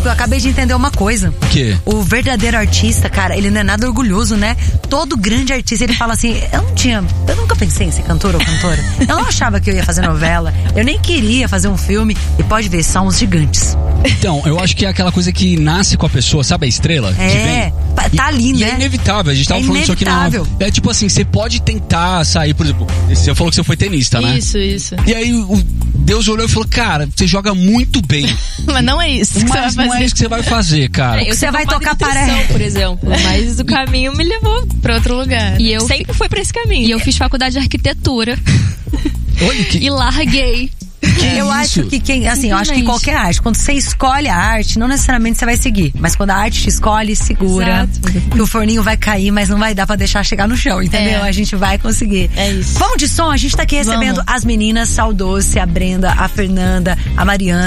eu acabei de entender uma coisa. O quê? O verdadeiro artista, cara, ele não é nada orgulhoso, né? Todo grande artista, ele fala assim, eu nunca pensei em ser cantor ou cantora. Eu não achava que eu ia fazer novela, eu nem queria fazer um filme. E pode ver, são os gigantes. Então, eu acho que é aquela coisa que nasce com a pessoa, sabe a estrela? Tá ali, né? E é inevitável, a gente tava falando isso aqui na... É tipo assim, você pode tentar sair, por exemplo, você falou que você foi tenista, né? Isso. E aí Deus olhou e falou, cara, você joga muito bem. Mas não é isso que você vai fazer. Não é isso que você vai fazer, cara. Eu você vai tocar paré, por exemplo. Mas o caminho me levou pra outro lugar. E eu sempre foi pra esse caminho. E eu fiz faculdade de arquitetura. Olha que... E larguei. Eu acho que eu acho que qualquer arte, quando você escolhe a arte, não necessariamente você vai seguir, mas quando a arte te escolhe, segura. Que o forninho vai cair, mas não vai dar pra deixar chegar no chão, entendeu? A gente vai conseguir. É isso. Vamos de som, a gente tá aqui recebendo as meninas, Saudoce, a Brenda, a Fernanda, a Mariana.